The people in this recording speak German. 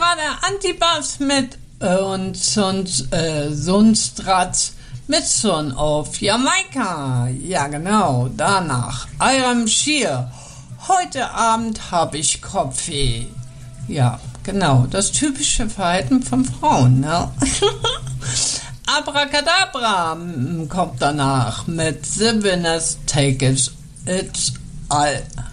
war der Antibass mit und Sundstratz mit Son auf Jamaika. Ja, genau, danach Iram Shear. Heute Abend habe ich Kopfweh. Ja, genau, das typische Verhalten von Frauen, ne? Abracadabra kommt danach mit The Winners Take It All.